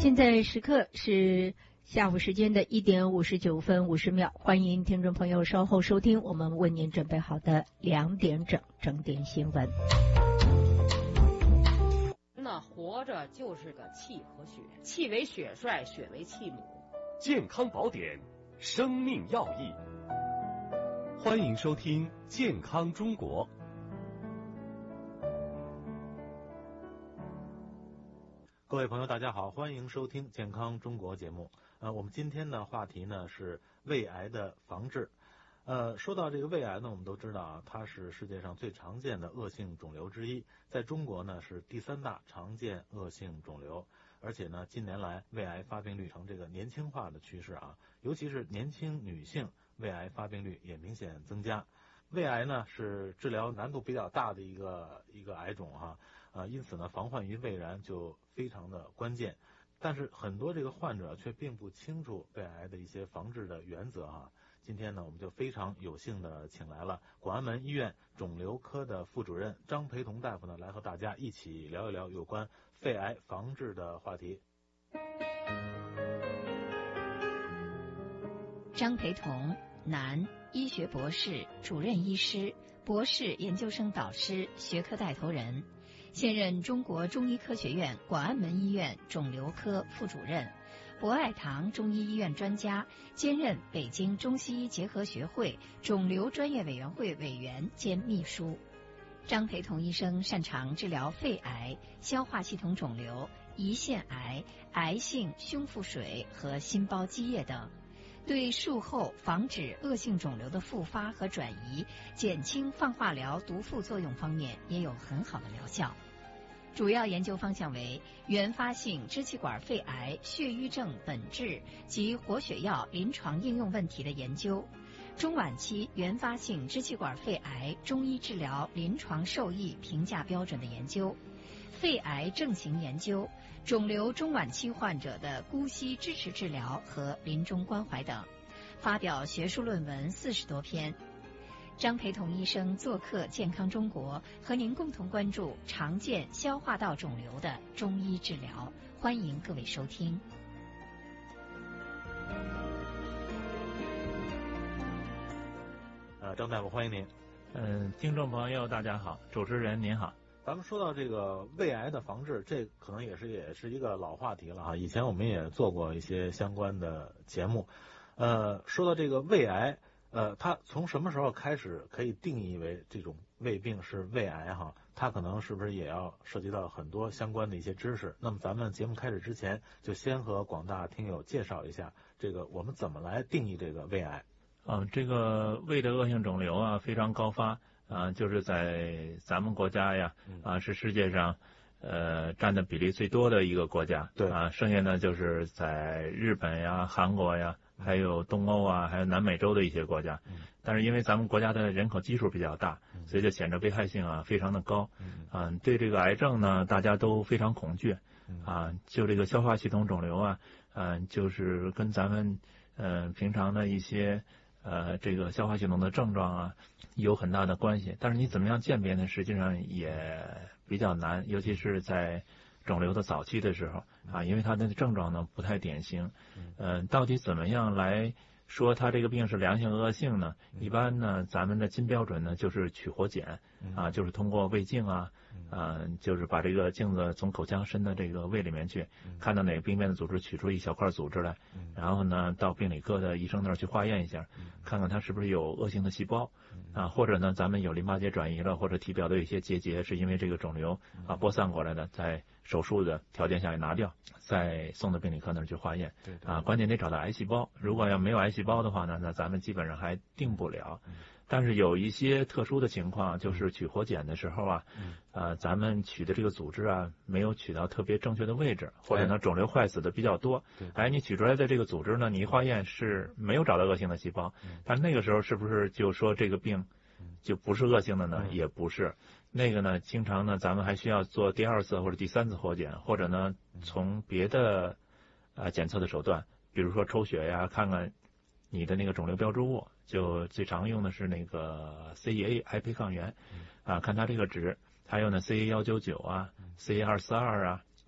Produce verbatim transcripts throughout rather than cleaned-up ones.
现在时刻是下午时间的一点五十九分五十秒，欢迎听众朋友稍后收听我们为您准备好的两点整整点新闻。 那活着就是个气和血，气为血帅，血为气母。 健康宝典，生命要义。欢迎收听健康中国。 各位朋友大家好，欢迎收听健康中国节目。呃，我们今天的话题呢是胃癌的防治。呃，说到这个胃癌呢，我们都知道啊，它是世界上最常见的恶性肿瘤之一，在中国呢是第三大常见恶性肿瘤，而且呢近年来胃癌发病率呈这个年轻化的趋势啊，尤其是年轻女性胃癌发病率也明显增加。胃癌呢是治疗难度比较大的一个一个癌种哈、啊，呃，因此呢防患于未然就非常的关键。但是很多这个患者却并不清楚胃癌的一些防治的原则哈、啊。今天呢，我们就非常有幸的请来了广安门医院肿瘤科的副主任张培彤大夫呢，来和大家一起聊一聊有关肺癌防治的话题。 张培彤，男，医学博士、主任医师、博士研究生导师、学科带头人，现任中国中医科学院广安门医院肿瘤科副主任。博爱堂中医医院专家，兼任北京中西医结合学会肿瘤专业委员会委员兼秘书。张培彤医生擅长治疗肺癌、消化系统肿瘤、胰腺癌、癌性胸腹水和心包积液等，对术后防止恶性肿瘤的复发和转移，减轻放化疗毒副作用方面也有很好的疗效。主要研究方向为原发性支气管肺癌血瘀症本质及活血药临床应用问题的研究，中晚期原发性支气管肺癌中医治疗临床受益评价标准的研究，肺癌症型研究，肿瘤中晚期患者的姑息支持治疗和临终关怀等，发表学术论文四十多篇。张培彤医生做客健康中国，和您共同关注常见消化道肿瘤的中医治疗，欢迎各位收听。 呃，张大夫欢迎您。 嗯，听众朋友大家好，主持人您好。 咱们说到这个胃癌的防治，这可能也是也是一个老话题了哈。以前我们也做过一些相关的节目。呃，说到这个胃癌。呃，它从什么时候开始可以定义为这种胃病是胃癌哈？它可能是不是也要涉及到很多相关的一些知识？那么咱们节目开始之前，就先和广大听友介绍一下这个我们怎么来定义这个胃癌。 啊，这个胃的恶性肿瘤啊非常高发啊，就是在咱们国家呀啊是世界上呃占的比例最多的一个国家。 对啊，剩下呢就是在日本呀、韩国呀。还有东欧啊，还有南美洲的一些国家，但是因为咱们国家的人口基数比较大，所以就显得危害性啊非常的高。啊，对这个癌症呢，大家都非常恐惧。啊，就这个消化系统肿瘤啊，嗯，就是跟咱们呃平常的一些呃这个消化系统的症状啊有很大的关系。但是你怎么样鉴别呢？实际上也比较难，尤其是在肿瘤的早期的时候啊，因为它的症状呢不太典型。嗯、呃，到底怎么样来说它这个病是良性恶性呢？一般呢，咱们的金标准呢就是取活检啊，就是通过胃镜啊，啊，就是把这个镜子从口腔伸到这个胃里面去，看到哪个病变的组织取出一小块组织来，然后呢到病理科的医生那儿去化验一下，看看它是不是有恶性的细胞啊，或者呢咱们有淋巴结转移了，或者体表的有一些结节是因为这个肿瘤啊播散过来的，在手术的条件下给拿掉，再送到病理科那儿去化验。 对对啊，关键得找到癌细胞。如果要没有癌细胞的话呢，那咱们基本上还定不了。但是有一些特殊的情况，就是取活检的时候啊，呃，咱们取的这个组织啊，没有取到特别正确的位置，或者呢肿瘤坏死的比较多。哎，你取出来的这个组织呢，你一化验是没有找到恶性的细胞，但那个时候是不是就说这个病就不是恶性的呢？也不是。那个呢，经常呢，咱们还需要做第二次或者第三次活检，或者呢，从别的呃检测的手段，比如说抽血呀，看看你的那个肿瘤标志物，就最常用的是那个 C E A 癌胚抗原啊，看它这个值，还有呢 C A 一九九啊 ，C A 二四二啊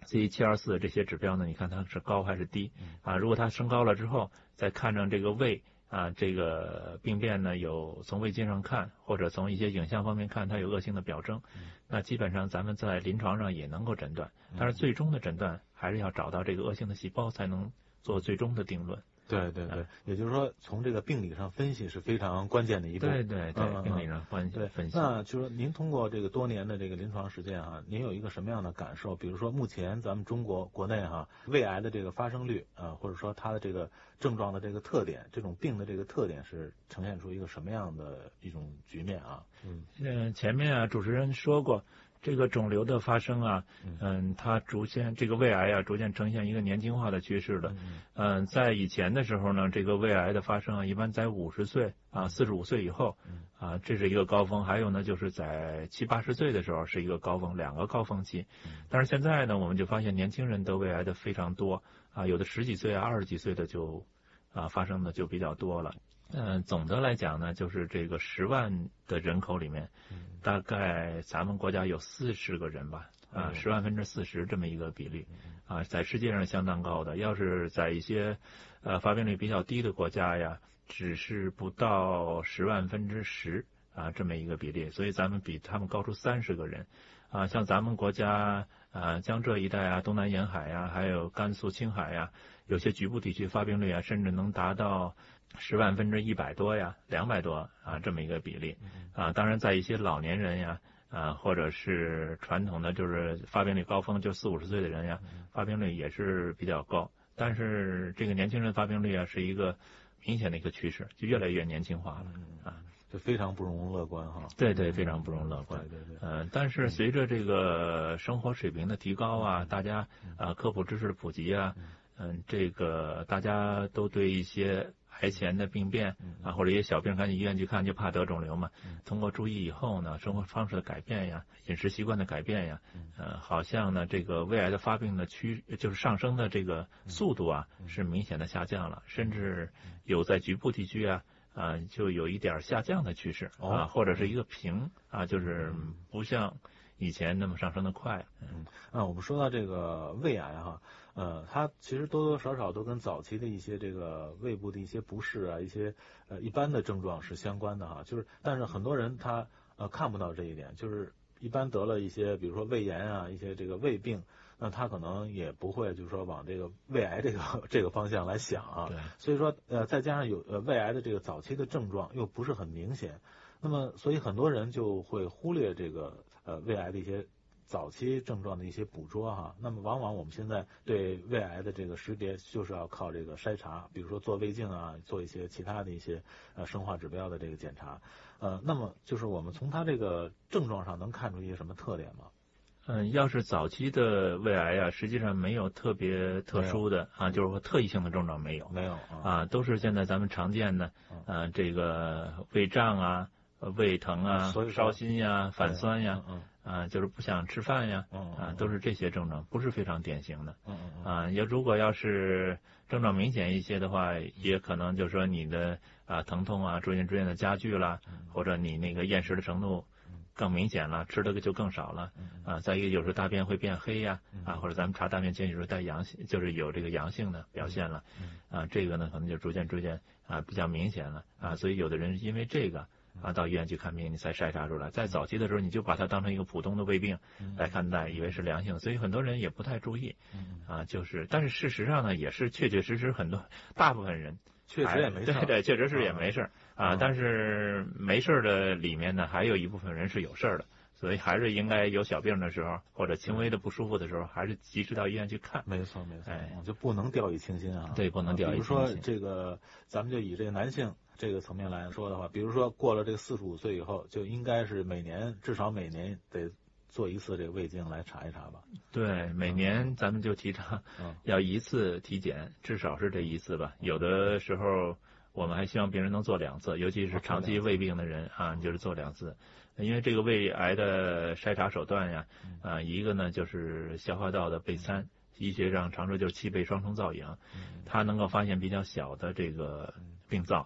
C 七二四这些指标呢，你看它是高还是低啊？如果它升高了之后，再看着这个胃啊，这个病变呢有从胃镜上看，或者从一些影像方面看，它有恶性的表征，那基本上咱们在临床上也能够诊断，但是最终的诊断还是要找到这个恶性的细胞才能做最终的定论。 对对对，也就是说，从这个病理上分析是非常关键的一步。 对对对， 嗯、 病理上分析分析。 那就是说，您通过这个多年的这个临床实践啊，您有一个什么样的感受？比如说，目前咱们中国国内哈、啊，胃癌的这个发生率啊，或者说它的这个症状的这个特点，这种病的这个特点是呈现出一个什么样的一种局面啊？ 嗯，嗯，前面啊，主持人说过。这个肿瘤的发生啊，嗯，它逐渐这个胃癌啊，逐渐呈现一个年轻化的趋势了。嗯，在以前的时候呢，这个胃癌的发生啊，一般在五十岁啊、四十五岁以后啊，这是一个高峰。还有呢，就是在七八十岁的时候是一个高峰，两个高峰期。但是现在呢，我们就发现年轻人得胃癌的非常多啊，有的十几岁啊、二十几岁的就啊发生的就比较多了。嗯，总的来讲呢，就是这个十万的人口里面，大概咱们国家有四十个人吧，啊，十万分之四十这么一个比例，啊，在世界上相当高的。要是在一些呃发病率比较低的国家呀，只是不到十万分之十啊这么一个比例，所以咱们比他们高出三十个人。啊，像咱们国家啊江浙一带啊、东南沿海呀，还有甘肃、青海呀，有些局部地区发病率啊，甚至能达到十万分之一百多呀、两百多啊这么一个比例啊。当然，在一些老年人呀啊，或者是传统的就是发病率高峰就四五十岁的人呀，发病率也是比较高。但是这个年轻人发病率啊是一个明显的一个趋势，就越来越年轻化了啊。 这非常不容乐观哈。 对对，非常不容乐观。 对对对。 嗯、呃，但是随着这个生活水平的提高啊，大家啊、呃、科普知识的普及啊，嗯，这个大家都对一些癌前的病变啊，或者一些小病赶紧医院去看，就怕得肿瘤嘛。通过注意以后呢，生活方式的改变呀，饮食习惯的改变呀，呃，好像呢这个胃癌的发病的趋就是上升的这个速度啊是明显的下降了，甚至有在局部地区啊。啊，就有一点下降的趋势啊，或者是一个平啊，就是不像以前那么上升的快。 嗯，啊，我们说到这个胃癌哈，呃，它其实多多少少都跟早期的一些这个胃部的一些不适啊，一些呃一般的症状是相关的哈。就是，但是很多人他呃看不到这一点，就是一般得了一些，比如说胃炎啊，一些这个胃病。那他可能也不会，就是说往这个胃癌这个这个方向来想啊。 对。 所以说，呃，再加上有呃胃癌的这个早期的症状又不是很明显，那么所以很多人就会忽略这个呃胃癌的一些早期症状的一些捕捉哈。那么往往我们现在对胃癌的这个识别就是要靠这个筛查，比如说做胃镜啊，做一些其他的一些呃生化指标的这个检查。呃，那么就是我们从它这个症状上能看出一些什么特点吗？ 嗯，要是早期的胃癌啊，实际上没有特别特殊的啊，就是说特异性的症状没有， 没有啊， 啊，都是现在咱们常见的，啊，这个胃胀啊、胃疼啊、烧心呀、反酸呀，啊，就是不想吃饭呀，啊，都是这些症状，不是非常典型的，啊，也如果要是症状明显一些的话，也可能就是说你的啊疼痛啊逐渐逐渐的加剧了，或者你那个厌食的程度更明显了，吃的就更少了啊。再一个，有时候大便会变黑呀，啊，或者咱们查大便检有时候带阳性，就是有这个阳性的表现了，啊，这个呢可能就逐渐逐渐啊比较明显了啊。所以有的人因为这个啊到医院去看病，你才筛查出来。在早期的时候，你就把它当成一个普通的胃病来看待，以为是良性，所以很多人也不太注意啊。就是，但是事实上呢，也是确确实实很多大部分人确实也没事， 对对，确实是也没事。啊，但是没事的里面呢，还有一部分人是有事的，所以还是应该有小病的时候或者轻微的不舒服的时候，还是及时到医院去看。 没错没错， 哎， 就不能掉以轻心啊。 对，不能掉以轻心。 比如说这个，咱们就以这个男性这个层面来说的话，比如说过了这个四十五岁以后，就应该是每年至少每年得做一次这个胃镜来查一查吧。 对，每年咱们就提倡要一次体检，至少是这一次吧。有的时候我们还希望病人能做两次，尤其是长期胃病的人啊，就是做两次。因为这个胃癌的筛查手段呀，啊，一个呢就是消化道的钡餐，医学上常说就是气钡双重造影，它能够发现比较小的这个病灶。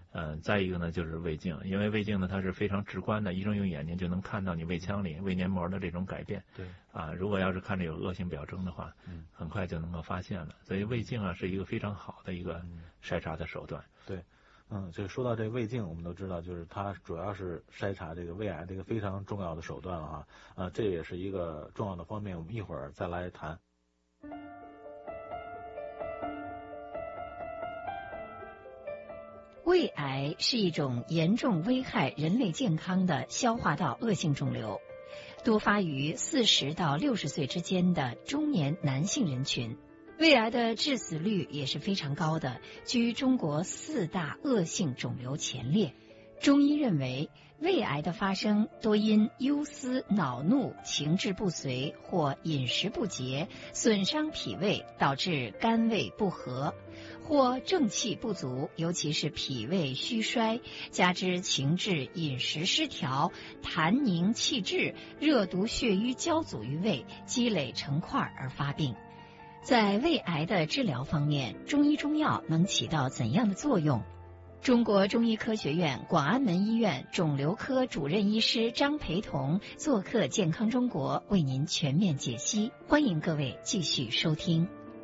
呃，再一个呢就是胃镜，因为胃镜呢它是非常直观的，医生用眼睛就能看到你胃腔里胃黏膜的这种改变。 对。 啊，如果要是看着有恶性表征的话，嗯，很快就能够发现了。所以胃镜啊是一个非常好的一个筛查的手段。 对。嗯，就说到这个胃镜，我们都知道，就是它主要是筛查这个胃癌的一个非常重要的手段了哈。啊，这也是一个重要的方面，我们一会儿再来谈。 胃癌是一种严重危害人类健康的消化道恶性肿瘤，多发于四十到六十岁之间的中年男性人群。胃癌的致死率也是非常高的，居中国四大恶性肿瘤前列。中医认为，胃癌的发生多因忧思、恼怒、情志不遂或饮食不节，损伤脾胃，导致肝胃不和，或正气不足，尤其是脾胃虚衰，加之情志、饮食失调，痰凝气滞，热毒血瘀交阻于胃，积累成块而发病。在胃癌的治疗方面，中医中药能起到怎样的作用？中国中医科学院广安门医院肿瘤科主任医师张培彤做客健康中国，为您全面解析。欢迎各位继续收听。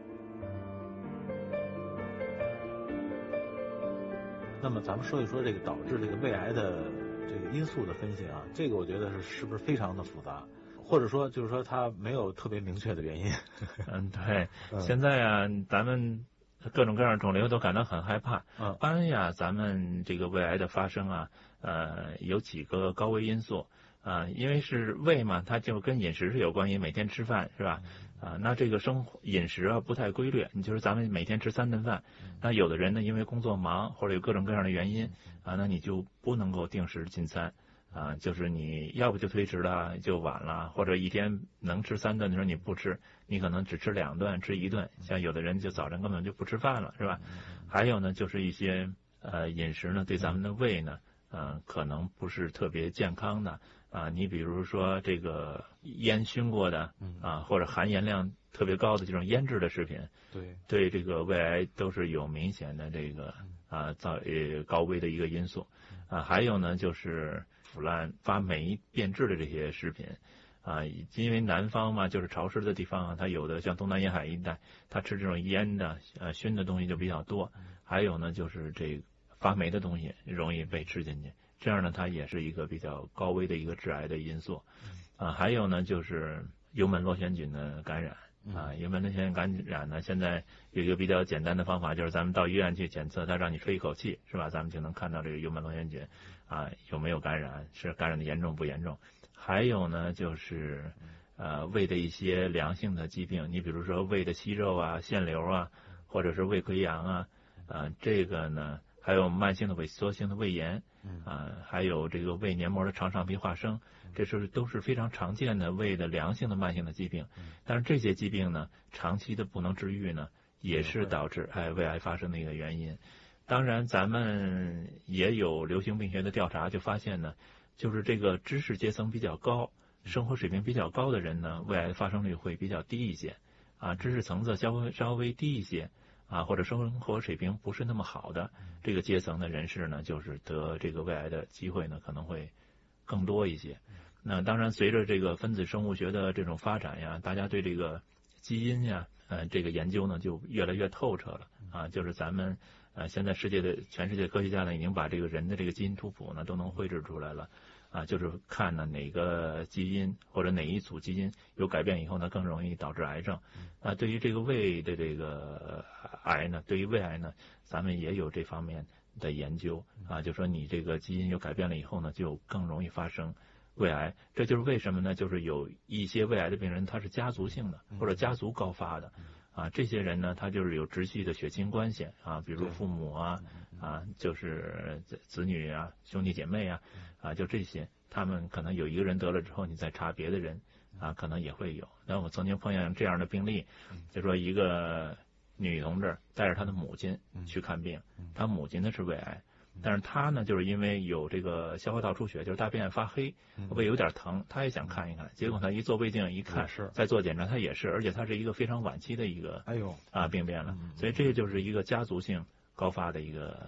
那么咱们说一说这个导致这个胃癌的这个因素的分析啊，这个我觉得是是不是非常的复杂？或者说就是说它没有特别明确的原因。 嗯，对，现在啊，咱们各种各样的肿瘤都感到很害怕。 嗯， 当然呀，咱们这个胃癌的发生啊，呃，有几个高危因素啊，因为是胃嘛，它就跟饮食是有关系，每天吃饭是吧？啊，那这个生活饮食啊不太规律，你就是咱们每天吃三顿饭，那有的人呢因为工作忙或者有各种各样的原因啊，那你就不能够定时进餐。啊，就是你要不就推迟了，就晚了，或者一天能吃三顿的时候你不吃，你可能只吃两顿，吃一顿。像有的人就早晨根本就不吃饭了，是吧？还有呢，就是一些呃饮食呢，对咱们的胃呢，呃，可能不是特别健康的啊。你比如说这个烟熏过的啊，或者含盐量特别高的这种腌制的食品， 对， 对这个胃癌都是有明显的这个啊造呃高危的一个因素啊。还有呢，就是腐烂、发霉、变质的这些食品，啊，因为南方嘛，就是潮湿的地方啊，它有的像东南沿海一带，它吃这种腌的、呃熏的东西就比较多。还有呢，就是这个发霉的东西容易被吃进去，这样呢，它也是一个比较高危的一个致癌的因素。啊，还有呢，就是幽门螺旋菌的感染。啊，幽门螺旋菌感染呢，现在有一个比较简单的方法，就是咱们到医院去检测，它让你吹一口气，是吧？咱们就能看到这个幽门螺旋菌啊有没有感染，是感染的严重不严重。还有呢，就是呃胃的一些良性的疾病，你比如说胃的息肉啊、腺瘤啊，或者是胃溃疡啊，啊这个呢，还有慢性的萎缩性的胃炎，啊还有这个胃黏膜的肠上皮化生。这是都是非常常见的胃的良性的慢性的疾病，但是这些疾病呢，长期的不能治愈呢，也是导致哎胃癌发生的一个原因。当然，咱们也有流行病学的调查，就发现呢，就是这个知识阶层比较高、生活水平比较高的人呢，胃癌发生率会比较低一些。啊，知识层次稍微稍微低一些，啊，或者生活水平不是那么好的这个阶层的人士呢，就是得这个胃癌的机会呢，可能会更多一些。那当然，随着这个分子生物学的这种发展呀，大家对这个基因呀，呃，这个研究呢就越来越透彻了啊。就是咱们呃，现在世界的全世界科学家呢，已经把这个人的这个基因图谱呢都能绘制出来了啊。就是看呢哪个基因或者哪一组基因有改变以后呢，更容易导致癌症。啊，对于这个胃的这个癌呢，对于胃癌呢，咱们也有这方面的研究啊。就说你这个基因有改变了以后呢，就更容易发生胃癌。这就是为什么呢？就是有一些胃癌的病人，他是家族性的或者家族高发的啊。这些人呢，他就是有直系的血亲关系啊，比如父母啊啊，就是子女啊、兄弟姐妹啊啊，就这些，他们可能有一个人得了之后，你再查别的人啊，可能也会有。那我曾经碰见这样的病例，就说一个女同志带着她的母亲去看病，她母亲呢是胃癌。但是他呢，就是因为有这个消化道出血，就是大便发黑，胃有点疼，他也想看一看。结果他一做胃镜一看，再做检查，他也是，而且他是一个非常晚期的一个， 哎呦啊病变了。所以这就是一个家族性高发的一个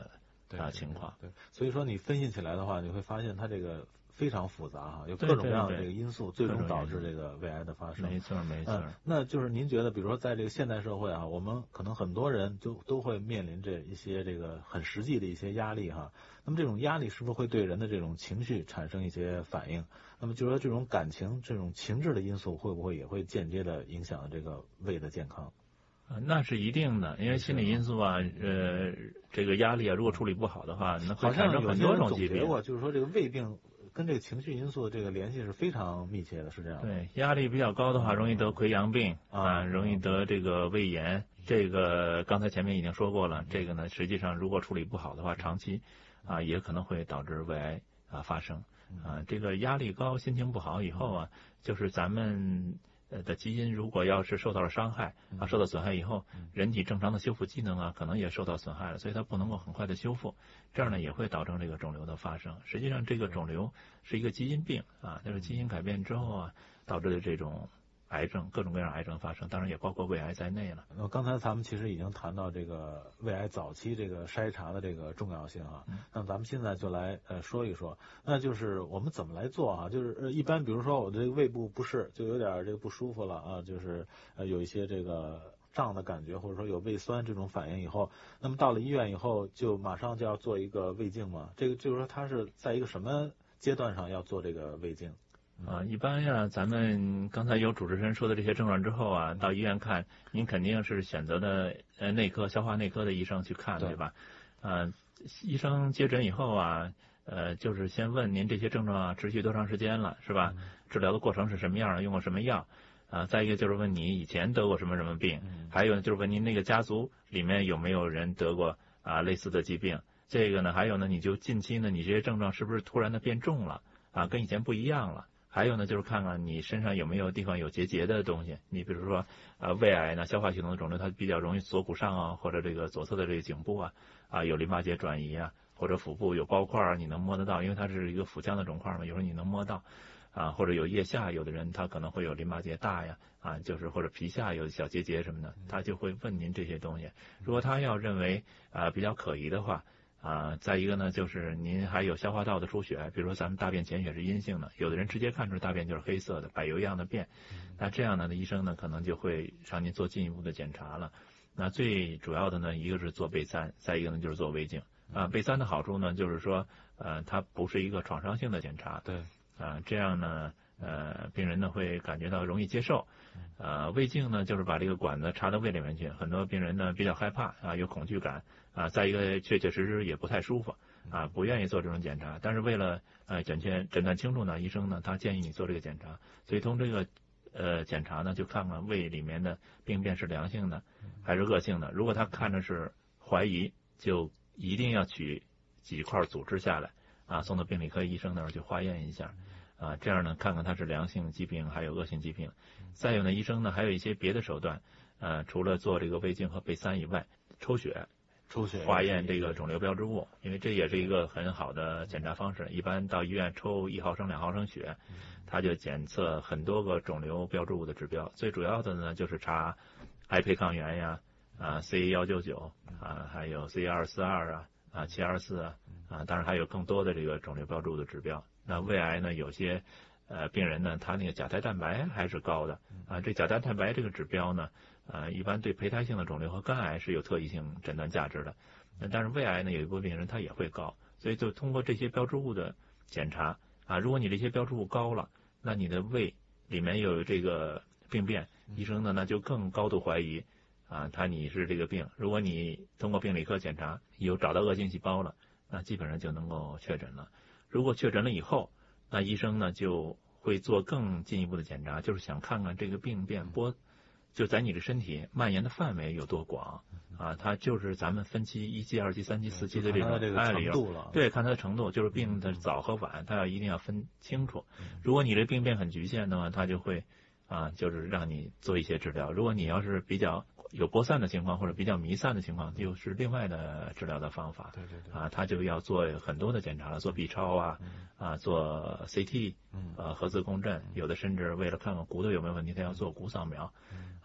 啊情况。 对，所以说你分析起来的话，你会发现它这个非常复杂哈，有各种各样的这个因素，最终导致这个胃癌的发生。 没错，没错、 嗯。那就是您觉得，比如说在这个现代社会啊，我们可能很多人就都会面临这一些这个很实际的一些压力哈。那么这种压力是不是会对人的这种情绪产生一些反应？那么就是说这种感情、这种情志的因素会不会也会间接的影响这个胃的健康？ 啊，那是一定的，因为心理因素啊，呃，这个压力啊，如果处理不好的话，那会产生很多种疾病。 过就是说这个胃病跟这个情绪因素的这个联系是非常密切的，是这样的。 对，压力比较高的话，容易得溃疡病啊，容易得这个胃炎。这个刚才前面已经说过了，这个呢，实际上如果处理不好的话，长期啊也可能会导致胃癌啊发生啊。这个压力高、心情不好以后啊，就是咱们呃的基因如果要是受到了伤害啊，受到损害以后，人体正常的修复机能啊，可能也受到损害了，所以它不能够很快的修复，这样呢也会导致这个肿瘤的发生。实际上，这个肿瘤是一个基因病啊，就是基因改变之后啊，导致的这种癌症，各种各样癌症发生，当然也包括胃癌在内了。 那刚才咱们其实已经谈到这个胃癌早期这个筛查的这个重要性啊，嗯、那咱们现在就来呃说一说，那就是我们怎么来做啊？就是呃一般比如说我这个胃部不适，就有点这个不舒服了啊，就是呃有一些这个胀的感觉，或者说有胃酸这种反应以后，那么到了医院以后就马上就要做一个胃镜嘛？这个就是说它是在一个什么阶段上要做这个胃镜？ 啊，一般呀，咱们刚才有主持人说的这些症状之后啊，到医院看，您肯定是选择的呃内科、消化内科的医生去看，对吧？呃，医生接诊以后啊，呃，就是先问您这些症状啊持续多长时间了，是吧？嗯、治疗的过程是什么样，用过什么药？啊，再一个就是问你以前得过什么什么病，嗯、还有呢就是问您那个家族里面有没有人得过啊类似的疾病。这个呢，还有呢，你就近期呢，你这些症状是不是突然的变重了啊，跟以前不一样了？还有呢，就是看看你身上有没有地方有结节的东西。你比如说，呃，胃癌呢，消化系统的肿瘤，它比较容易锁骨上啊，或者这个左侧的这个颈部啊，啊，有淋巴结转移啊，或者腹部有包块，你能摸得到，因为它是一个腹腔的肿块嘛，有时候你能摸到，啊，或者有腋下，有的人他可能会有淋巴结大呀，啊，就是或者皮下有小结节什么的，他就会问您这些东西。如果他要认为啊比较可疑的话。啊，再一个呢，就是您还有消化道的出血，比如说咱们大便潜血是阴性的，有的人直接看出大便就是黑色的，柏油一样的便，那这样呢，医生呢可能就会让您做进一步的检查了。那最主要的呢，一个是做钡三，再一个呢就是做胃镜。啊，钡三的好处呢，就是说，呃，它不是一个创伤性的检查， 对， 啊，这样呢，呃，病人呢会感觉到容易接受。呃，胃镜呢，就是把这个管子插到胃里面去，很多病人呢比较害怕啊，有恐惧感啊，再一个确确实实也不太舒服啊，不愿意做这种检查。但是为了呃诊确诊断清楚呢，医生呢他建议你做这个检查，所以通过这个呃检查呢，就看看胃里面的病变是良性的还是恶性的。如果他看着是怀疑，就一定要取几块组织下来啊，送到病理科医生那儿去化验一下。啊，这样呢，看看它是良性疾病还有恶性疾病。再有呢，医生呢还有一些别的手段，呃，除了做这个胃镜和钡三以外，抽血， 抽血化验这个肿瘤标志物，因为这也是一个很好的检查方式。一般到医院抽一毫升、两毫升血，它就检测很多个肿瘤标志物的指标。最主要的呢就是查癌胚抗原呀，啊 C 一九九啊，还有 C 二四二啊，啊七二四啊，啊，当然还有更多的这个肿瘤标志物的指标。那胃癌呢，有些呃病人呢，他那个甲胎蛋白还是高的啊。这甲胎蛋白这个指标呢，呃，一般对胚胎性的肿瘤和肝癌是有特异性诊断价值的。但是胃癌呢，有一部分病人他也会高，所以就通过这些标志物的检查啊，如果你这些标志物高了，那你的胃里面有这个病变，医生呢那就更高度怀疑啊，他你是这个病。如果你通过病理科检查有找到恶性细胞了，那基本上就能够确诊了。如果确诊了以后，那医生呢就会做更进一步的检查，就是想看看这个病变波就在你的身体蔓延的范围有多广啊，它就是咱们分期一期、二期、三期、四期的这种案例了。 对，看它的程度，就是病的早和晚，它要一定要分清楚。如果你这病变很局限的话，它就会啊，就是让你做一些治疗。如果你要是比较有播散的情况或者比较弥散的情况，又是另外的治疗的方法。 对对对。 啊，他就要做很多的检查了，做 B 超啊，啊，做 C T，呃，核磁共振，有的甚至为了看看骨头有没有问题，他要做骨扫描。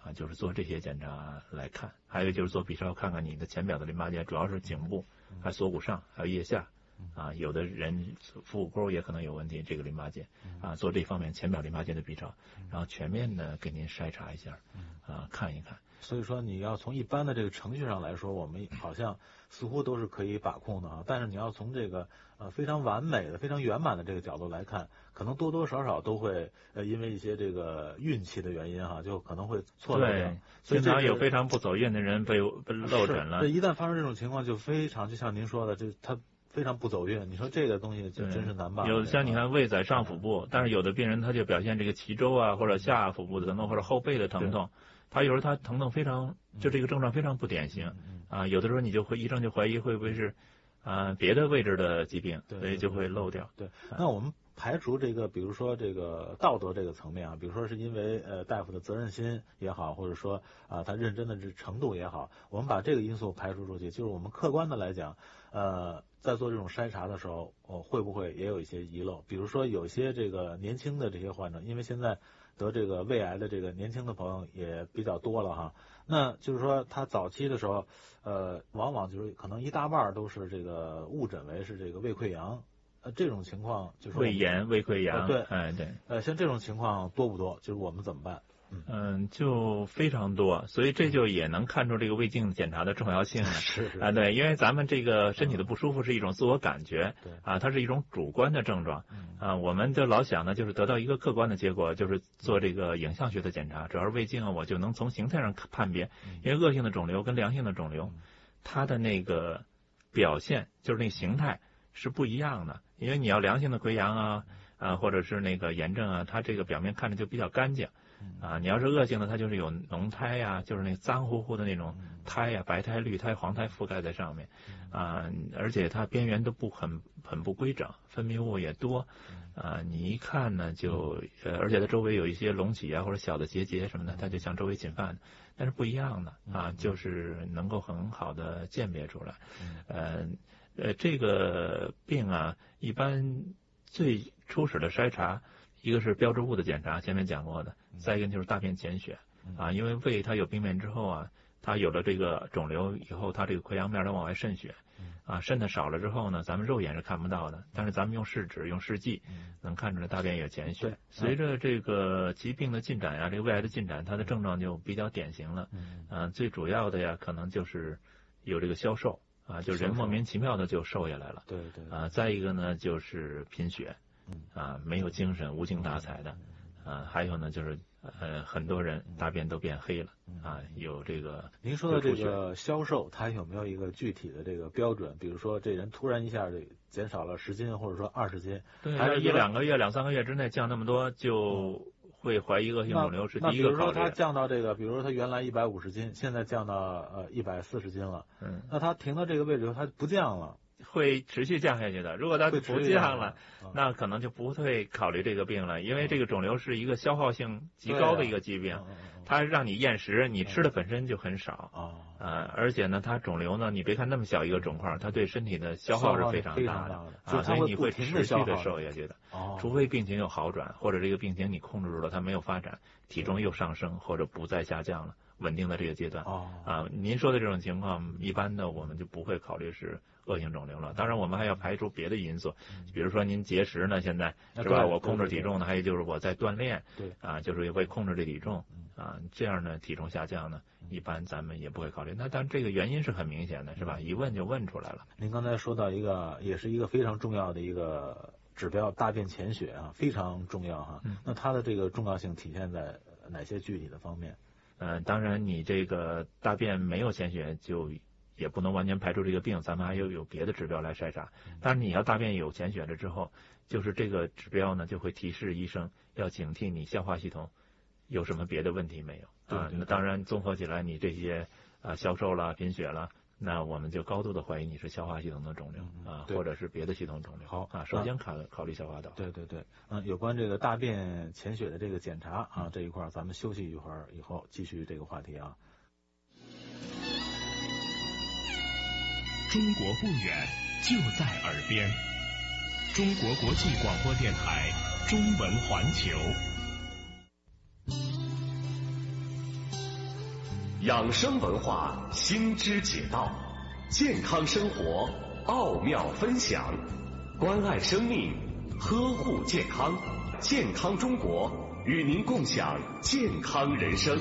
啊，就是做这些检查来看。还有就是做 B 超，看看你的浅表的淋巴结，主要是颈部、还有锁骨上，还有腋下。啊，有的人腹股沟也可能有问题，这个淋巴结啊，做这方面浅表淋巴结的 B 超，然后全面的给您筛查一下，啊，看一看。 所以说你要从一般的这个程序上来说，我们好像似乎都是可以把控的啊，但是你要从这个呃非常完美的、非常圆满的这个角度来看，可能多多少少都会呃因为一些这个运气的原因哈、啊，就可能会错漏掉。 经常有非常不走运的人被被漏诊了。 这一旦发生这种情况，就非常就像您说的，就他。非常不走运，你说这个东西就真是难办。 有像你看胃在上腹部，但是有的病人他就表现这个脐周啊或者下腹部的疼痛或者后背的疼痛，他有时候他疼痛非常就这个症状非常不典型啊，有的时候你就会医生就怀疑会不会是啊别的位置的疾病，所以就会漏掉。 对，那我们排除这个，比如说这个道德这个层面啊，比如说是因为呃大夫的责任心也好，或者说啊他认真的这程度也好，我们把这个因素排除出去，就是我们客观的来讲，呃。在做这种筛查的时候，哦，会不会也有一些遗漏？比如说，有些这个年轻的这些患者，因为现在得这个胃癌的这个年轻的朋友也比较多了哈。那就是说，他早期的时候，呃，往往就是可能一大半都是这个误诊为是这个胃溃疡，呃，这种情况就是胃炎、胃溃疡， 呃、对， 哎对， 呃，像这种情况多不多？就是我们怎么办？ 嗯，就非常多，所以这就也能看出这个胃镜检查的重要性了。 是是啊，对，因为咱们这个身体的不舒服是一种自我感觉， 对啊，它是一种主观的症状，啊，我们就老想呢，就是得到一个客观的结果，就是做这个影像学的检查，主要是胃镜啊，我就能从形态上判别，因为恶性的肿瘤跟良性的肿瘤，它的那个表现就是那形态是不一样的，因为你要良性的溃疡啊，啊，或者是那个炎症啊，它这个表面看着就比较干净。啊，你要是恶性的，它就是有脓苔呀，就是那脏乎乎的那种苔呀，白苔、绿苔、黄苔覆盖在上面，啊，而且它边缘都不很很不规整，分泌物也多，啊，你一看呢就，呃，而且它周围有一些隆起啊或者小的结节什么的，它就像周围侵犯的，但是不一样的啊，就是能够很好的鉴别出来，呃呃，这个病啊，一般最初始的筛查。一个是标志物的检查，前面讲过的，再一个就是大便潜血啊，因为胃它有病变之后啊，它有了这个肿瘤以后，它这个溃疡面它往外渗血，啊，渗的少了之后呢，咱们肉眼是看不到的，但是咱们用试纸、用试剂能看出来大便有潜血。随着这个疾病的进展呀，这个胃癌的进展，它的症状就比较典型了，啊，最主要的呀，可能就是有这个消瘦啊，就人莫名其妙的就瘦下来了， 对对啊，再一个呢就是贫血。啊，没有精神，无精打采的，啊，还有呢，就是呃，很多人大便都变黑了，啊，有这个。 您说的这个消瘦，它有没有一个具体的这个标准？比如说，这人突然一下这减少了十斤，或者说二十斤， 对，还是一两个月、两三个月之内降那么多，就会怀疑恶性肿瘤是第一个考虑。 那比如说他降到这个，比如说他原来一百五十斤，现在降到呃一百四十斤了，嗯，那他停到这个位置后，他不降了。 会持续降下去的，如果它不降了，那可能就不会考虑这个病了，因为这个肿瘤是一个消耗性极高的一个疾病，它让你厌食，你吃的本身就很少啊，而且呢，它肿瘤呢，你别看那么小一个肿块，它对身体的消耗是非常大的啊，所以你会持续的瘦下去的，除非病情有好转，或者这个病情你控制住了，它没有发展，体重又上升或者不再下降了，稳定的这个阶段啊，您说的这种情况，一般的我们就不会考虑是恶性肿瘤了。当然，我们还要排除别的因素，比如说您节食呢，现在是吧？我控制体重呢，还有就是我在锻炼， 对啊，就是为控制这体重啊，这样呢，体重下降呢，一般咱们也不会考虑。那但这个原因是很明显的，是吧？一问就问出来了。 您刚才说到一个，也是一个非常重要的一个指标，大便潜血啊，非常重要哈。嗯、那它的这个重要性体现在哪些具体的方面？ 嗯、呃，当然，你这个大便没有潜血就。也不能完全排除这个病，咱们还有有别的指标来筛查。但是你要大便有潜血了之后，就是这个指标呢就会提示医生要警惕你消化系统有什么别的问题没有啊？那当然综合起来，你这些啊消瘦了、贫血了，那我们就高度的怀疑你是消化系统的肿瘤啊，或者是别的系统肿瘤。 好啊，首先考考虑消化道。 对对对，嗯，有关这个大便潜血的这个检查啊这一块，咱们休息一会儿以后继续这个话题啊。 中国不远，就在耳边。中国国际广播电台中文环球。 养生文化新知解道，健康生活奥妙分享，关爱生命，呵护健康，健康中国与您共享健康人生。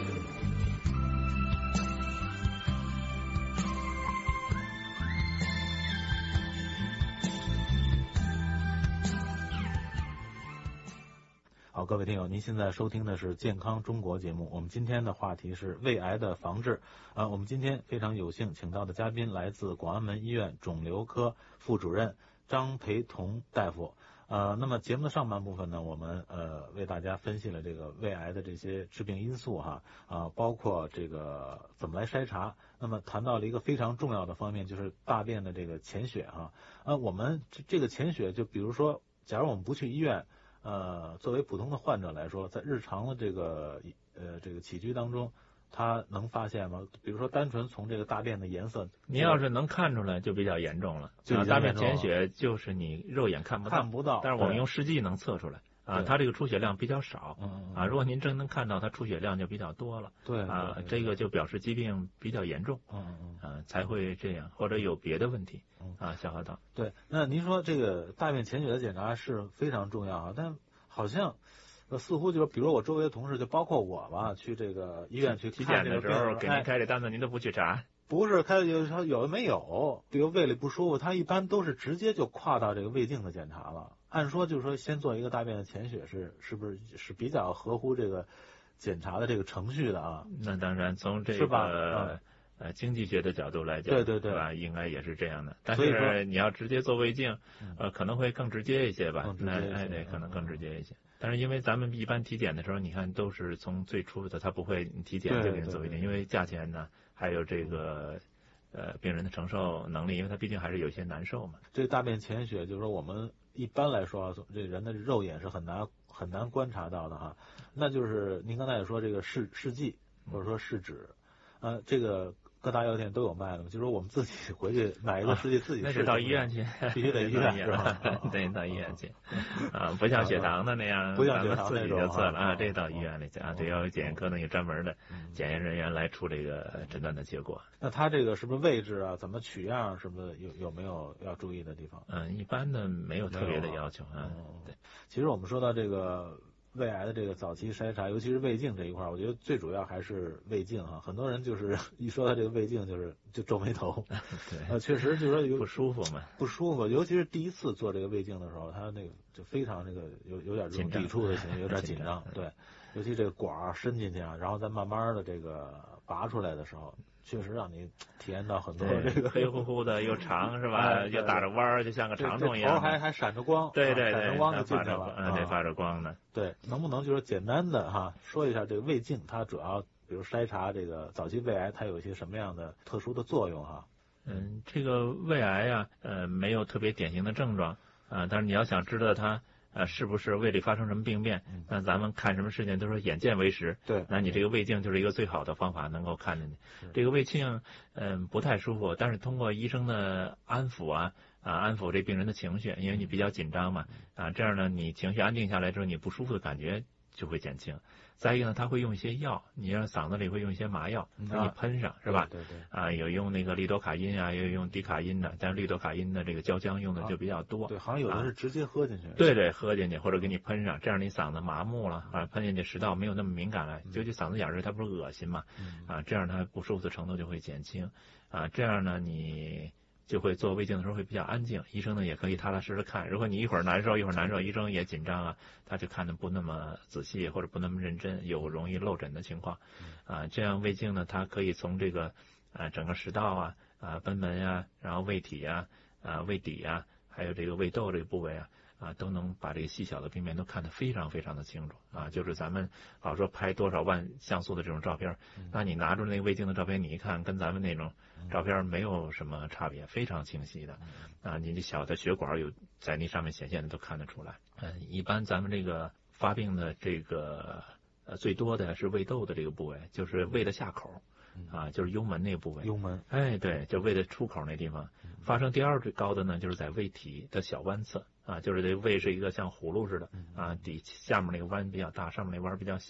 好，各位听友，您现在收听的是健康中国节目。我们今天的话题是胃癌的防治。呃，我们今天非常有幸请到的嘉宾来自广安门医院肿瘤科副主任张培彤大夫。呃，那么节目的上半部分呢，我们呃为大家分析了这个胃癌的这些致病因素哈，啊、呃，包括这个怎么来筛查。那么谈到了一个非常重要的方面，就是大便的这个潜血哈。呃，我们这这个潜血，就比如说，假如我们不去医院。呃，作为普通的患者来说，在日常的这个呃这个起居当中，他能发现吗？比如说，单纯从这个大便的颜色， 你要是能看出来，就比较严重了。 就大便潜血就是你肉眼看不到， 看不到， 但是我们用试剂能测出来。啊，它这个出血量比较少， 嗯啊，如果您真能看到它出血量就比较多了， 对啊，这个就表示疾病比较严重， 嗯嗯啊，才会这样，或者有别的问题，啊，消化道。 对，那您说这个大便潜血的检查是非常重要啊，但好像呃似乎就是，比如我周围的同事，就包括我吧，去这个医院去体检的时候，给您开这单子，您都不去查。 不是开有时候有的没有，比如胃里不舒服，他一般都是直接就跨到这个胃镜的检查了。按说就是说，先做一个大便的潜血是是不是是比较合乎这个检查的这个程序的啊？ 那当然，从这个呃呃经济学的角度来讲， 对对对， 吧？应该也是这样的。但是你要直接做胃镜，呃，可能会更直接一些吧？ 那哎对，可能更直接一些。但是因为咱们一般体检的时候，你看都是从最初的，他不会体检就给你做胃镜，因为价钱呢，还有这个。呃，病人的承受能力，因为他毕竟还是有些难受嘛。 这大便潜血，就是说我们一般来说，这人的肉眼是很难很难观察到的哈。那就是您刚才也说这个试试剂或者说试纸，呃，这个各大药店都有卖的，就是说我们自己回去买一个试剂自己试、啊。 那是到医院去， 必须得医院是吧？ 对，到医院去。啊，不像血糖的那样， 不像血糖自己就测了啊， 这到医院里去啊，这要有检验科呢有专门的检验人员来出这个诊断的结果。 那他这个是不是位置啊？怎么取样？是不是有有没有要注意的地方？ 嗯，一般的没有特别的要求啊。对， 其实我们说到这个胃癌的这个早期筛查，尤其是胃镜这一块，我觉得最主要还是胃镜哈。很多人就是一说到这个胃镜，就是就皱眉头。 对， 呃，确实就是说有不舒服嘛， 不舒服，尤其是第一次做这个胃镜的时候，他那个就非常那个有有点这种抵触的行为，有点紧张。对，尤其这个管儿伸进去啊，然后再慢慢的这个拔出来的时候。确实让你体验到很多这个黑乎乎的又长是吧？又打着弯儿，就像个长虫一样。 头还还闪着光， 对对对， 闪着光就进去了， 啊，对，发着光呢。 对，能不能就是简单的哈说一下这个胃镜，它主要比如筛查这个早期胃癌，它有一些什么样的特殊的作用哈？ 嗯，这个胃癌呀，呃，没有特别典型的症状啊，但是你要想知道它。呃，是不是胃里发生什么病变？那咱们看什么事情都说眼见为实。 对， 那你这个胃镜就是一个最好的方法，能够看见你。这个胃镜，嗯、呃，不太舒服，但是通过医生的安抚啊，啊，安抚这病人的情绪，因为你比较紧张嘛，啊，这样呢，你情绪安定下来之后，你不舒服的感觉就会减轻。再一个呢，他会用一些药，你让嗓子里会用一些麻药给你喷上，是吧？ 对对。 啊，有用那个利多卡因啊，也有用地卡因的，但是利多卡因的这个胶浆用的就比较多。 对，好像有的是直接喝进去。 对对，喝进去或者给你喷上，这样你嗓子麻木了啊，喷进去食道没有那么敏感了，尤其嗓子眼儿它不是恶心嘛，啊，这样它不舒服的程度就会减轻，啊，这样呢你。就会做胃镜的时候会比较安静，医生呢也可以踏踏实实看。如果你一会儿难受一会儿难受，医生也紧张啊，他就看的不那么仔细或者不那么认真，有容易漏诊的情况。啊，这样胃镜呢，它可以从这个啊整个食道啊啊贲门啊，然后胃体啊啊胃底啊，还有这个胃窦这个部位啊。啊，都能把这个细小的病变都看得非常非常的清楚啊！就是咱们老说拍多少万像素的这种照片，那你拿出那个胃镜的照片，你一看跟咱们那种照片没有什么差别，非常清晰的啊！你这小的血管有在那上面显现的都看得出来。嗯，一般咱们这个发病的这个呃最多的是胃窦的这个部位，就是胃的下口。啊，就是幽门那部位。 幽门， 哎，对，就胃的出口那地方。发生第二最高的呢，就是在胃体的小弯侧啊，就是这胃是一个像葫芦似的啊，底下面那个弯比较大，上面那弯比较小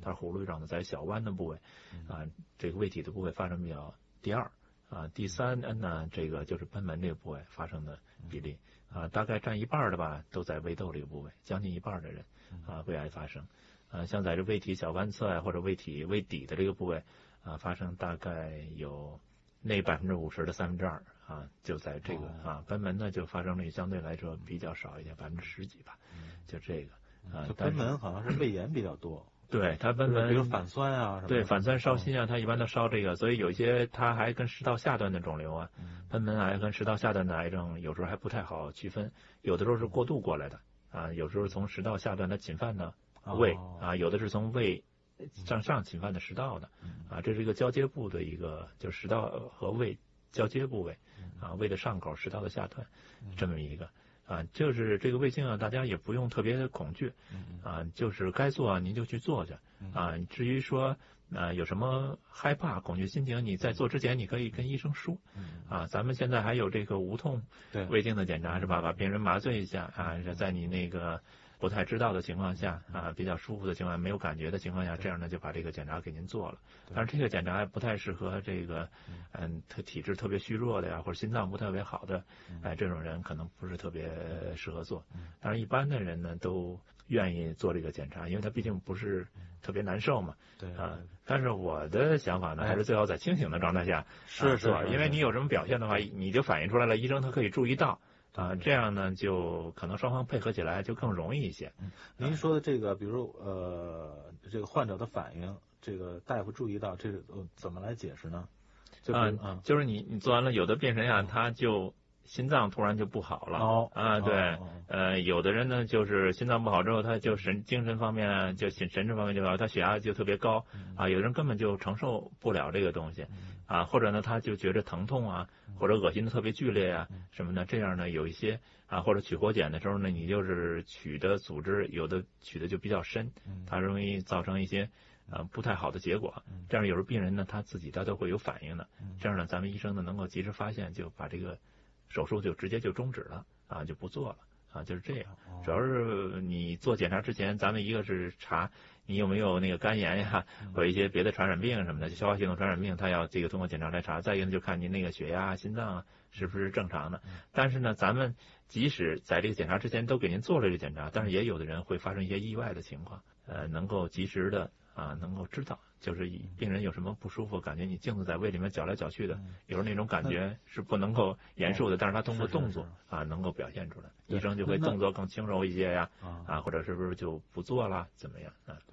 它是葫芦状的，在小弯的部位啊，这个胃体的部位发生比较第二啊，第三呢这个就是贲门这个部位发生的比例啊，大概占一半的吧，都在胃窦这个部位，将近一半的人啊胃癌发生啊，像在这胃体小弯侧啊或者胃体胃底的这个部位啊发生大概有那百分之五十的三分之二啊，就在这个啊贲门呢就发生率相对来说比较少一点，百分之十几吧，就这个啊。 就贲门好像是胃炎比较多。 对，它贲门比如反酸啊什么的。 对，反酸烧心啊，它一般都烧这个，所以有一些它还跟食道下端的肿瘤啊，贲门癌跟食道下端的癌症有时候还不太好区分，有的时候是过渡过来的啊，有时候从食道下端它侵犯的胃啊，有的是从胃向上侵犯的食道的啊，这是一个交接部的一个，就是食道和胃交接部位啊，胃的上口，食道的下端，这么一个啊，就是这个胃镜啊，大家也不用特别恐惧啊，就是该做啊您就去做去啊，至于说啊有什么害怕恐惧心情，你在做之前你可以跟医生说啊，咱们现在还有这个无痛胃镜的检查是吧，把病人麻醉一下啊，在你那个不太知道的情况下啊，比较舒服的情况下，没有感觉的情况下，这样呢就把这个检查给您做了。但是这个检查还不太适合这个嗯，他体质特别虚弱的呀，或者心脏不特别好的，哎，这种人可能不是特别适合做。但是一般的人呢都愿意做这个检查，因为他毕竟不是特别难受嘛。 对啊，但是我的想法呢，还是最好在清醒的状态下是是， 因为你有什么表现的话，你就反映出来了，医生他可以注意到。啊，这样呢，就可能双方配合起来就更容易一些。 嗯，您说的这个，比如呃，这个患者的反应，这个大夫注意到，这个怎么来解释呢？就啊、 嗯， 就是你你做完了，有的病人呀、啊，他就心脏突然就不好了。 哦啊，对， 哦、 呃，有的人呢，就是心脏不好之后，他就神精神方面就神神志方面就好，他血压就特别高啊，有的人根本就承受不了这个东西啊，或者呢，他就觉着疼痛啊。或者恶心的特别剧烈啊什么的，这样呢有一些啊，或者取活检的时候呢，你就是取的组织有的取的就比较深，它容易造成一些呃不太好的结果。这样有时候病人呢他自己他都会有反应的，这样呢咱们医生呢能够及时发现，就把这个手术就直接就终止了啊，就不做了啊，就是这样。主要是你做检查之前，咱们一个是查你有没有那个肝炎呀，或者一些别的传染病什么的，消化系统传染病，他要这个通过检查来查。再一个呢，就看您那个血压、心脏啊是不是正常的。但是呢，咱们即使在这个检查之前都给您做了这个检查，但是也有的人会发生一些意外的情况，呃，能够及时的啊，能够知道，就是病人有什么不舒服，感觉你镜子在胃里面搅来搅去的，有时候那种感觉是不能够言述的，但是他通过动作啊能够表现出来，医生就会动作更轻柔一些呀，啊，或者是不是就不做了，怎么样啊？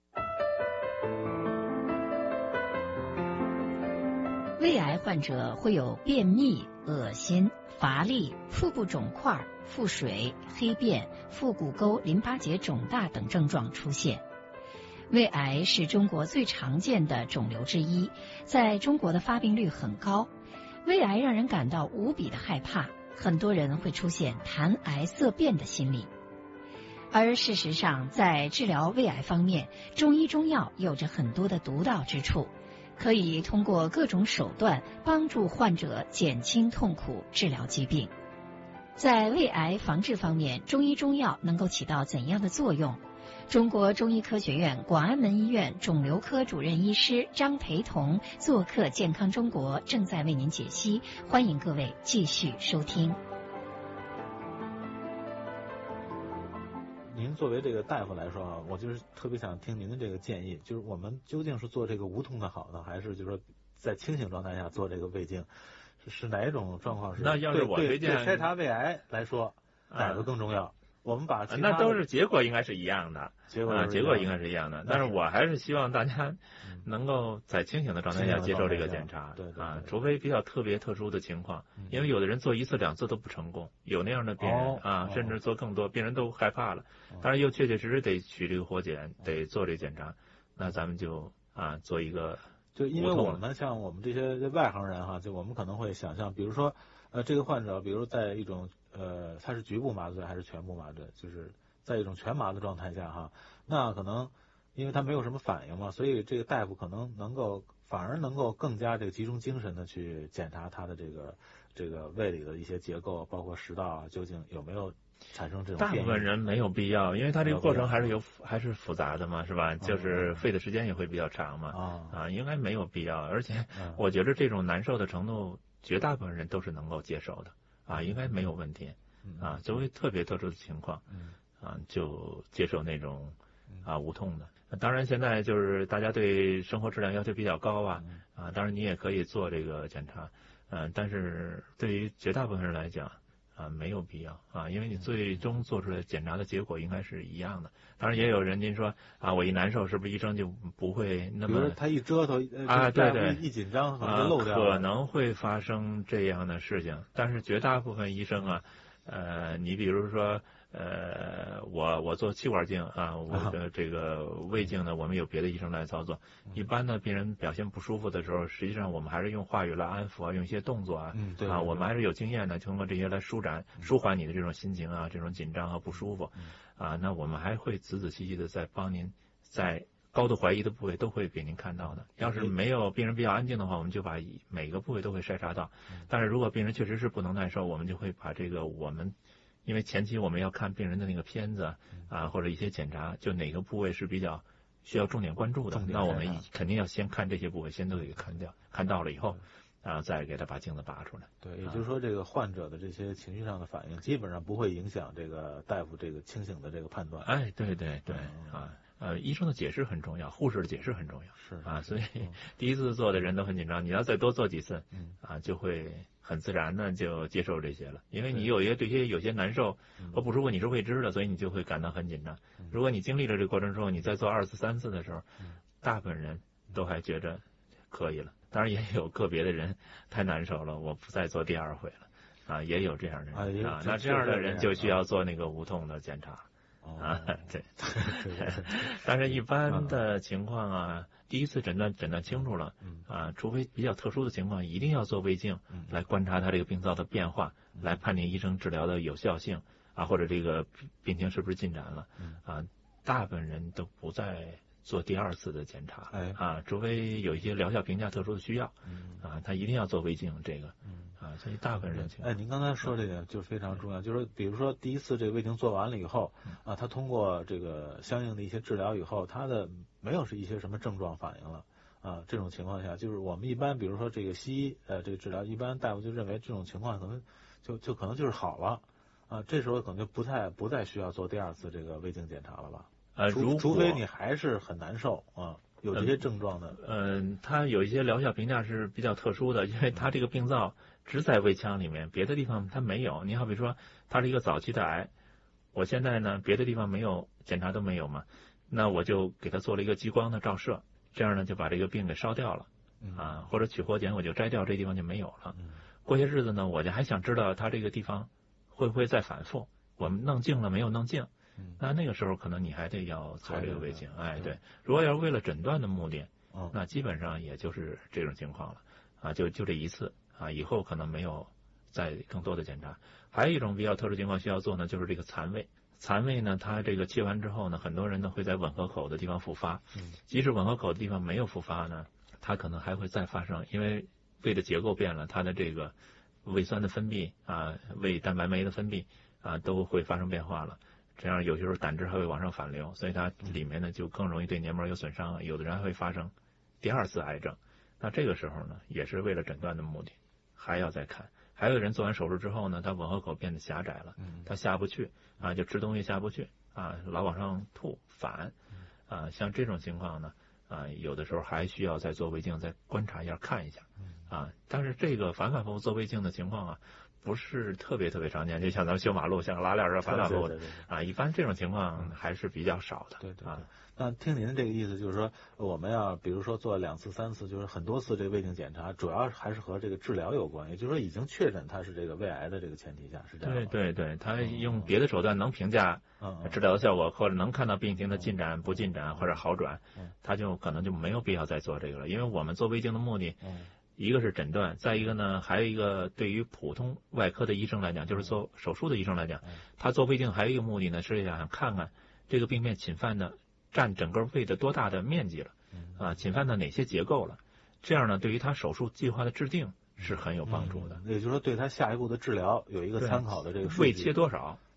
胃癌患者会有便秘、恶心、乏力、腹部肿块、腹水、黑便、腹股沟淋巴结肿大等症状出现。胃癌是中国最常见的肿瘤之一，在中国的发病率很高。胃癌让人感到无比的害怕，很多人会出现谈癌色变的心理。而事实上，在治疗胃癌方面，中医中药有着很多的独到之处，可以通过各种手段帮助患者减轻痛苦，治疗疾病。在胃癌防治方面，中医中药能够起到怎样的作用？中国中医科学院广安门医院肿瘤科主任医师张培彤做客健康中国，正在为您解析，欢迎各位继续收听。 您作为这个大夫来说啊，我就是特别想听您的这个建议，就是我们究竟是做这个无痛的好呢，还是就是说在清醒状态下做这个胃镜，是是哪一种状况是？ 那要是我推荐， 对筛查胃癌来说，哪个更重要？ 啊我们把那都是结果应该是一样的， 结果啊，结果应该是一样的。但是我还是希望大家能够在清醒的状态下接受这个检查， 对啊，除非比较特别特殊的情况，因为有的人做一次两次都不成功，有那样的病人啊，甚至做更多，病人都害怕了，但是又确确实实得取这个活检，得做这个检查，那咱们就啊做一个。 就因为我们像我们这些外行人哈，就我们可能会想象，比如说呃这个患者，比如在一种呃他是局部麻醉还是全部麻醉，就是在一种全麻的状态下哈，那可能因为他没有什么反应嘛，所以这个大夫可能能够反而能够更加这个集中精神的去检查他的这个这个胃里的一些结构，包括食道啊究竟有没有产生这种大部分人没有必要，因为他这个过程还是有还是复杂的嘛，是吧？就是费的时间也会比较长嘛，啊，啊应该没有必要。而且我觉得这种难受的程度，绝大部分人都是能够接受的，啊，应该没有问题，啊，作为特别特殊的情况，啊，就接受那种啊无痛的。当然，现在就是大家对生活质量要求比较高啊，啊，当然你也可以做这个检查，嗯，但是对于绝大部分人来讲，啊，没有必要啊，因为你最终做出来检查的结果应该是一样的。当然，也有人您说啊，我一难受，是不是医生就不会那么？ 比如他一折腾啊，对对， 一紧张可能就漏掉了， 可能会发生这样的事情。但是绝大部分医生啊，呃，你比如说。呃，我我做气管镜啊，我的这个胃镜呢，我们有别的医生来操作。一般的病人表现不舒服的时候，实际上我们还是用话语来安抚啊，用一些动作啊， 嗯，对， 啊，我们还是有经验的，通过这些来舒展、舒缓你的这种心情啊，这种紧张和不舒服，啊，那我们还会仔仔细细的在帮您在高度怀疑的部位都会给您看到的。要是没有病人比较安静的话，我们就把每个部位都会筛查到。但是如果病人确实是不能耐受，我们就会把这个我们。因为前期我们要看病人的那个片子啊，或者一些检查，就哪个部位是比较需要重点关注的，那我们肯定要先看这些部位，先都给看掉，看到了以后，然后再给他把镜子拔出来。 对，也就是说，这个患者的这些情绪上的反应，基本上不会影响这个大夫这个清醒的这个判断。 哎，对对对，啊。呃，医生的解释很重要，护士的解释很重要， 是啊，所以第一次做的人都很紧张，你要再多做几次，嗯，啊，就会很自然的就接受这些了，因为你有一些对些有些难受和不舒服你是未知的，所以你就会感到很紧张。如果你经历了这个过程之后，你再做二次、三次的时候，大部分人都还觉着可以了。当然也有个别的人太难受了，我不再做第二回了，啊，也有这样的人啊，那这样的人就需要做那个无痛的检查。啊，对，但是一般的情况啊，第一次诊断诊断清楚了，啊，除非比较特殊的情况，一定要做胃镜来观察他这个病灶的变化，来判定医生治疗的有效性啊，或者这个病情是不是进展了，啊，大部分人都不再做第二次的检查，啊，除非有一些疗效评价特殊的需要，啊，他一定要做胃镜这个。啊，所以大部分人情况。 哎，您刚才说这个就是非常重要，就是比如说第一次这个胃镜做完了以后，啊，他通过这个相应的一些治疗以后，他的没有是一些什么症状反应了，啊，这种情况下，就是我们一般比如说这个西医呃这个治疗，一般大夫就认为这种情况可能就就可能就是好了，啊，这时候可能就不太不再需要做第二次这个胃镜检查了吧？ 呃， 除除非你还是很难受啊。有这些症状的， 嗯，它有一些疗效评价是比较特殊的，因为它这个病灶只在胃腔里面，别的地方它没有。你好比说，它是一个早期的癌，我现在呢别的地方没有检查都没有嘛，那我就给它做了一个激光的照射，这样呢就把这个病给烧掉了，啊，或者取活检我就摘掉，这地方就没有了。过些日子呢，我就还想知道它这个地方会不会再反复，我们弄净了没有弄净。那那个时候可能你还得要做这个胃镜，哎，对，如果要是为了诊断的目的，那基本上也就是这种情况了，啊，就就这一次啊，以后可能没有再更多的检查。还有一种比较特殊情况需要做呢，就是这个残胃。残胃呢，它这个切完之后呢，很多人呢会在吻合口的地方复发，即使吻合口的地方没有复发呢，它可能还会再发生，因为胃的结构变了，它的这个胃酸的分泌啊，胃蛋白酶的分泌啊，都会发生变化了。这样有些时候胆汁还会往上反流，所以它里面呢就更容易对黏膜有损伤，有的人还会发生第二次癌症。那这个时候呢，也是为了诊断的目的，还要再看。还有人做完手术之后呢，他吻合口变得狭窄了，他下不去啊，就吃东西下不去啊，老往上吐反啊，像这种情况呢啊，有的时候还需要再做胃镜，再观察一下看一下啊。但是这个反反复复做胃镜的情况啊，不是特别特别常见，就像咱们修马路，像拉链儿反反复复的啊，一般这种情况还是比较少的。 对对啊，那听您这个意思，就是说我们要比如说做两次、三次，就是很多次这个胃镜检查，主要还是和这个治疗有关，也就是说已经确诊它是这个胃癌的这个前提下，是这样。 对对对，他用别的手段能评价治疗的效果，或者能看到病情的进展、不进展或者好转，他就可能就没有必要再做这个了，因为我们做胃镜的目的。一个是诊断，再一个呢，还有一个对于普通外科的医生来讲，就是做手术的医生来讲，他做胃镜还有一个目的呢，是想看看这个病变侵犯的占整个胃的多大的面积了，啊，侵犯到哪些结构了，这样呢，对于他手术计划的制定是很有帮助的。 也就是说，对他下一步的治疗有一个参考的这个数据。 胃切多少？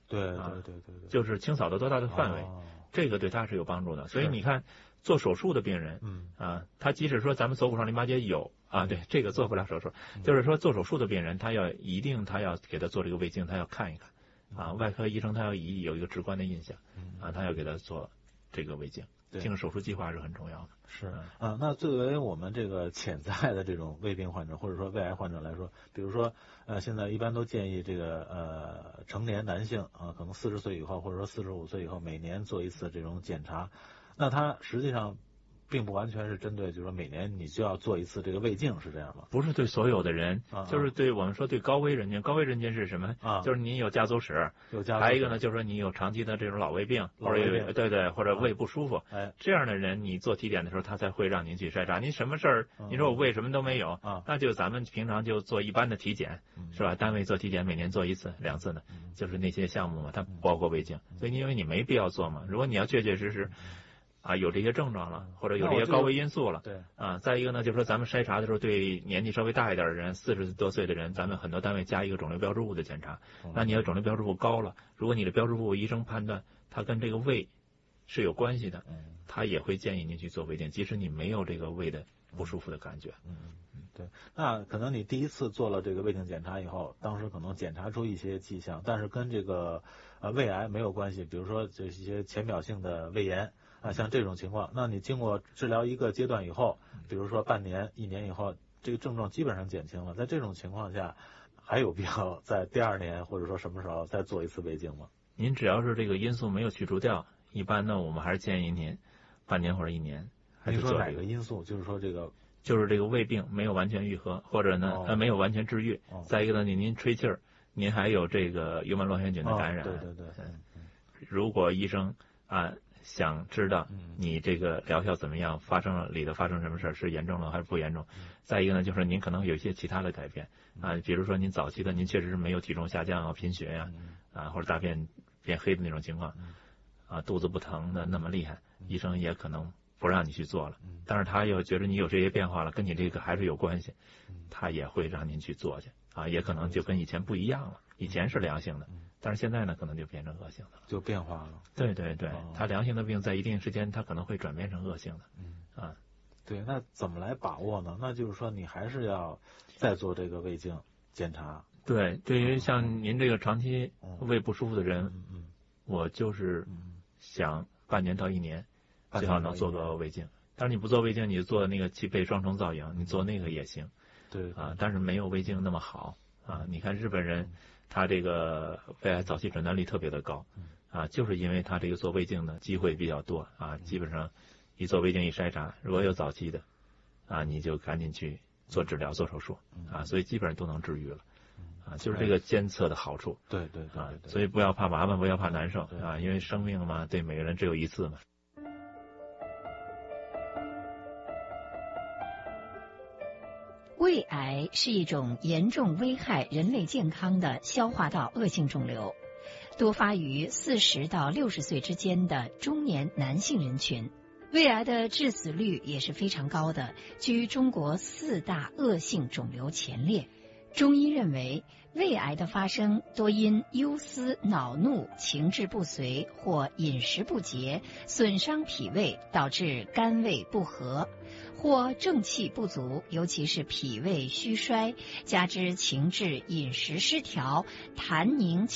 对对啊对对对， 就是清扫的多大的范围， 哦这个对他是有帮助的。所以你看，做手术的病人， 嗯啊，他即使说咱们左骨上淋巴结有啊，对，这个做不了手术， 嗯就是说做手术的病人，他要一定他要给他做这个胃镜，他要看一看，啊，外科医生他要以有一个直观的印象，啊，他要给他做这个胃镜， 对定手术计划是很重要的。 是啊，那作为我们这个潜在的这种胃病患者或者说胃癌患者来说，比如说呃，现在一般都建议这个呃成年男性啊，可能四十岁以后或者说四十五岁以后每年做一次这种检查，那他实际上并不完全是针对，就是说每年你就要做一次这个胃镜，是这样吗？ 不是对所有的人， 啊、 就是对我们说对高危人群。高危人群是什么？ 啊， 就是你有家族史， 有家族史， 还有一个呢，就是说你有长期的这种老胃病，或者有对对，或者胃不舒服， 哎， 这样的人你做体检的时候，他才会让您去筛查。您什么事儿？ 嗯、 你说我胃什么都没有啊， 那就咱们平常就做一般的体检， 嗯、 是吧？单位做体检，每年做一次、两次呢， 嗯、 就是那些项目嘛，它包括胃镜，所以因为你没必要做嘛。如果你要确确实实。啊，有这些症状了，或者有这些高危因素了， 对啊，再一个呢，就是说咱们筛查的时候，对年纪稍微大一点的人，四十多岁的人，咱们很多单位加一个肿瘤标志物的检查。那你要肿瘤标志物高了，如果你的标志物医生判断它跟这个胃是有关系的，他也会建议您去做胃镜，即使你没有这个胃的不舒服的感觉。 嗯嗯，对。那可能你第一次做了这个胃镜检查以后，当时可能检查出一些迹象，但是跟这个呃胃癌没有关系，比如说这些浅表性的胃炎。啊，像这种情况，那你经过治疗一个阶段以后，比如说半年、一年以后，这个症状基本上减轻了。在这种情况下，还有必要在第二年或者说什么时候再做一次胃镜吗？ 您只要是这个因素没有去除掉，一般呢，我们还是建议您半年或者一年还是做、这个。 您说哪个因素？就是说这个， 就是这个胃病没有完全愈合，或者呢、 哦、 呃没有完全治愈。 哦、 再一个呢，您您吹气儿，您还有这个幽门螺旋菌的感染。 哦、对对对。嗯嗯、如果医生啊。想知道你这个疗效怎么样，发生了里头发生什么事儿，是严重了还是不严重？再一个呢，就是您可能有一些其他的改变啊，比如说您早期的您确实是没有体重下降啊、贫血呀 啊, 啊，或者大便变黑的那种情况啊，肚子不疼的那么厉害，医生也可能不让你去做了。但是他又觉得你有这些变化了，跟你这个还是有关系，他也会让您去做去啊，也可能就跟以前不一样了，以前是良性的。但是现在呢，可能就变成恶性的了， 就变化了。 对对对，哦、它良性的病在一定时间，它可能会转变成恶性的。 嗯啊， 对，那怎么来把握呢？那就是说，你还是要再做这个胃镜检查。 对，对于像您这个长期胃不舒服的人， 嗯嗯， 我就是想半年到一年，最好能做个胃镜。但是你不做胃镜，你就做那个气背双重造影，你做那个也行。 对啊，但是没有胃镜那么好啊。你看日本人。他这个胃癌早期诊断率特别的高，啊，就是因为他这个做胃镜的机会比较多啊，基本上一做胃镜一筛查，如果有早期的，啊，你就赶紧去做治疗做手术啊，所以基本上都能治愈了，啊，就是这个监测的好处。 对对对， 啊，所以不要怕麻烦，不要怕难受啊，因为生命嘛，对每个人只有一次嘛。 胃癌是一种严重危害人类健康的消化道恶性肿瘤，多发于四十到六十岁之间的中年男性人群。胃癌的致死率也是非常高的，居中国四大恶性肿瘤前列。中医认为，胃癌的发生多因忧思、恼怒、情志不遂或饮食不节，损伤脾胃，导致肝胃不和。或正气不足，尤其是脾胃虚衰，加之情志饮食失调，痰凝